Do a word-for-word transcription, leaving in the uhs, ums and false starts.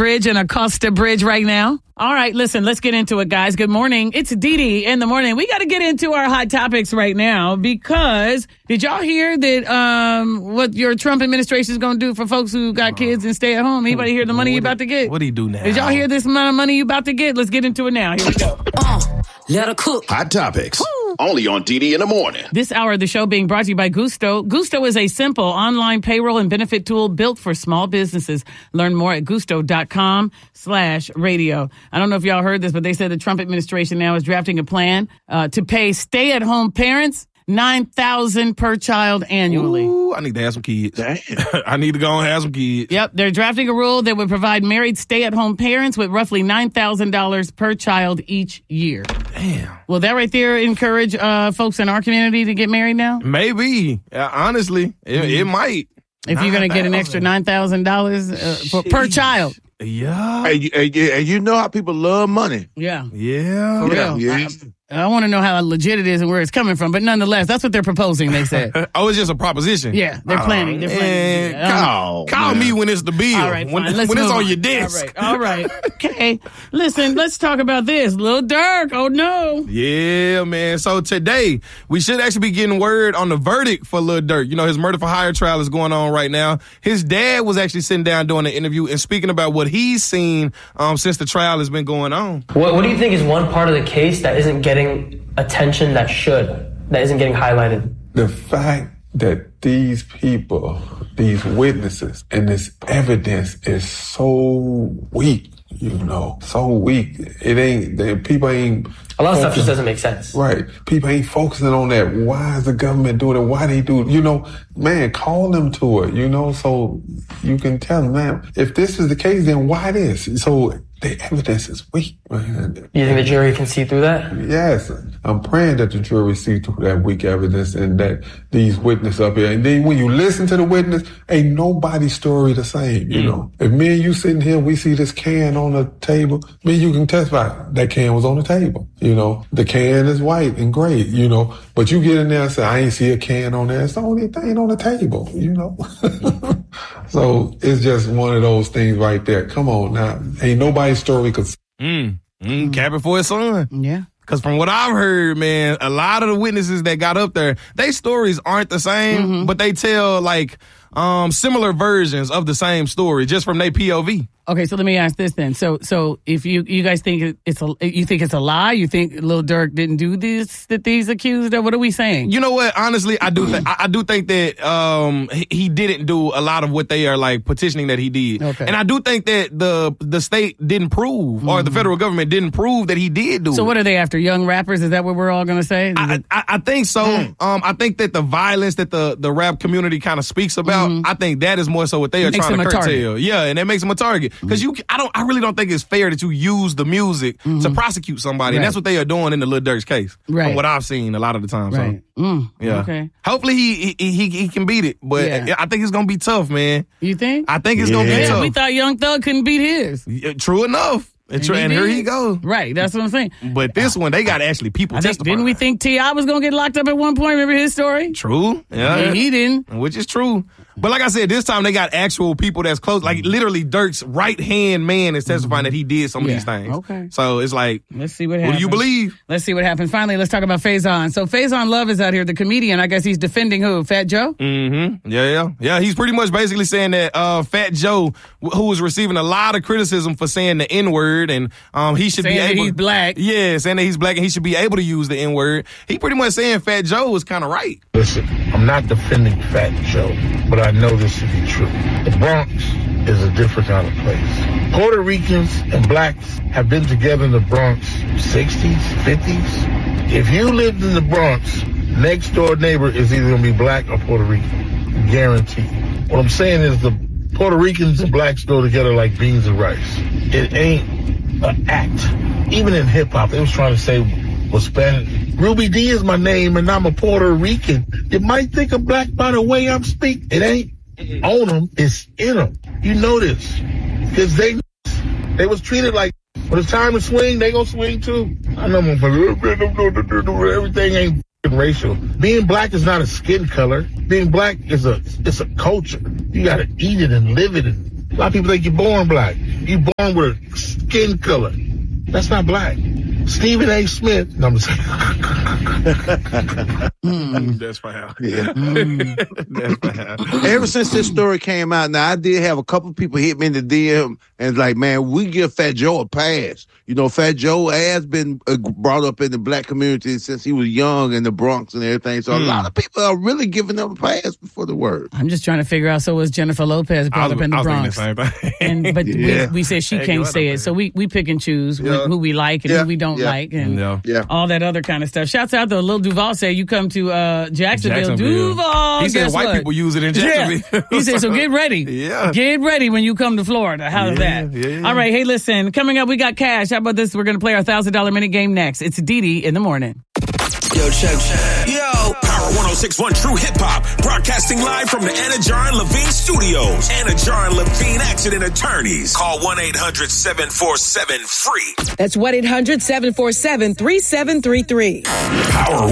Bridge and Acosta Bridge right now. All right, listen, let's get into it, guys. Good morning. It's Dee Dee in the morning. We got to get into our hot topics right now because did y'all hear that um, what your Trump administration is going to do for folks who got kids and stay at home? Anybody hear the money you about to get? What do you do now? Did y'all hear this amount of money you about to get? Let's get into it now. Here we go. Uh, let her cook. Hot topics. Woo. Only on Dee Dee in the morning. This hour of the show being brought to you by Gusto. Gusto is a simple online payroll and benefit tool built for small businesses. Learn more at gusto.com slash radio. I don't know if y'all heard this, but they said the Trump administration now is drafting a plan uh, to pay stay-at-home parents nine thousand dollars per child annually. Ooh, I need to have some kids. Damn. I need to go and have some kids. Yep, they're drafting a rule that would provide married stay-at-home parents with roughly nine thousand dollars per child each year. Damn. Will that right there encourage uh, folks in our community to get married now? Maybe. Uh, honestly, it, Mm-hmm. it might. If you're going to get an extra nine thousand dollars uh, per child. Yeah. And you, and, you, and you know how people love money. Yeah. Yeah. For real. Yeah. I, I want to know how legit it is and where it's coming from, but nonetheless, that's what they're proposing, they said. Oh, it's just a proposition. Yeah, they're planning. They're planning. Man, Yeah, call call man. me when it's the bill. All right, when fine. Let's when it's move on your desk. All right, all right. Okay. Listen, let's talk about this. Lil Durk, oh no. Yeah, man. So today, we should actually be getting word on the verdict for Lil Durk. You know, his murder for hire trial is going on right now. His dad was actually sitting down doing an interview and speaking about what he's seen um, since the trial has been going on. What, what do you think is one part of the case that isn't getting attention that should, that isn't getting highlighted? The fact that these people, these witnesses, and this evidence is so weak, you know, so weak. It ain't, the people ain't. A lot of stuff just doesn't make sense. Right. People ain't focusing on that. Why is the government doing it? Why they do it? You know, man, call them to it, you know, so you can tell them, man, if this is the case, then why this? So the evidence is weak, man. You think the jury can see through that? Yes. I'm praying that the jury see through that weak evidence and that these witnesses up here. And then when you listen to the witness, ain't nobody's story the same, you mm. know. If me and you sitting here, we see this can on the table, me and you can testify that can was on the table. You know, the can is white and gray, you know, but you get in there and say, I ain't see a can on there. It's the only thing on the table, you know. So it's just one of those things right there. Come on now. Ain't nobody's story cause Mm. Mm. Cap it for his son. Yeah. Because from what I've heard, man, a lot of the witnesses that got up there, their stories aren't the same, mm-hmm. but they tell like um, similar versions of the same story just from their P O V. Okay, so let me ask this then. So, so if you you guys think it's a you think it's a lie, you think Lil Durk didn't do this that these accused of? What are we saying? You know what? Honestly, I do think I do think that um, he, he didn't do a lot of what they are like petitioning that he did, okay. And I do think that the the state didn't prove mm-hmm. or the federal government didn't prove that he did do. So it. what are they after? Young rappers? Is that what we're all gonna say? I, I, I think so. Mm. Um, I think that the violence that the the rap community kind of speaks about, mm-hmm. I think that is more so what they are makes trying to curtail. Target. Yeah, and that makes him a target because mm-hmm. you I don't. I really don't think it's fair that you use the music mm-hmm. to prosecute somebody. Right. And that's what they are doing in the Lil Durk's case. Right. From what I've seen a lot of the time. Right. So, mm. yeah. Okay. Hopefully he, he he he can beat it. But yeah. I think it's going to be tough, man. You think? I think it's yeah. going to be yeah, tough. We thought Young Thug couldn't beat his. Yeah, true enough. And, and, tr- he and here he goes. Right. That's what I'm saying. But this one, they got actually people I think, testifying. didn't we think T I was going to get locked up at one point? Remember his story? True. Yeah. And he didn't. Which is true. But like I said, this time they got actual people that's close. Like literally Durk's right-hand man is testifying that he did some yeah. of these things. Okay. So it's like, let's see what happens. What do you believe? Let's see what happens. Finally, let's talk about Faison. So Faison Love is out here, the comedian. I guess he's defending who? Fat Joe? Mm-hmm. Yeah, yeah. Yeah, he's pretty much basically saying that uh, Fat Joe, who was receiving a lot of criticism for saying the N-word, and um, he should saying be able... that he's black. Yeah, saying that he's black and he should be able to use the N-word. He pretty much saying Fat Joe was kind of right. Listen, I'm not defending Fat Joe, but I know this to be true. The Bronx is a different kind of place. Puerto Ricans and blacks have been together in the Bronx sixties, fifties. If you lived in the Bronx, next door neighbor is either going to be black or Puerto Rican. Guaranteed. What I'm saying is the Puerto Ricans and blacks go together like beans and rice. It ain't an act. Even in hip-hop, they was trying to say, well, Spanish. Ruby D is my name and I'm a Puerto Rican. You might think I'm black by the way I'm speaking. It ain't on them, it's in them. You know this. Because they they was treated like when it's time to swing, they gonna swing too. I know everything ain't racial. Being black is not a skin color. Being black is a it's a culture. You gotta eat it and live it and A lot of people think you're born black. You're born with a skin color. That's not black. Stephen A. Smith. No, I'm saying. mm. That's foul. Yeah. Mm. That's foul. Ever since this story came out, now I did have a couple people hit me in the D M and like, man, we give Fat Joe a pass. You know, Fat Joe has been uh, brought up in the black community since he was young in the Bronx and everything. So mm. a lot of people are really giving him a pass before the word. I'm just trying to figure out. So was Jennifer Lopez brought was, up in the Bronx? The and but yeah. we, we said she hey, can't say it, so we we pick and choose yeah. who we like and yeah. who we don't yeah. like, and yeah. Yeah. all that other kind of stuff. Shouts out to Lil Duval. Say you come to uh, Jacksonville. Jacksonville. Duval. He said white what? people use it in Jacksonville. Yeah. He said so. Get ready. Yeah. Get ready when you come to Florida. How's yeah, that? Yeah. All right. Hey, listen. Coming up, we got cash. How about this? We're gonna play our thousand dollar minute game next. It's Didi in the morning. Yo, check, check. Yo, Power one oh six point one True Hip Hop, broadcasting live from the Anna Jar and Levine Studios. Anna Jar and Levine Accident Attorneys. Call one eight hundred seven four seven free. That's one eight hundred seven four seven three seven three three. Power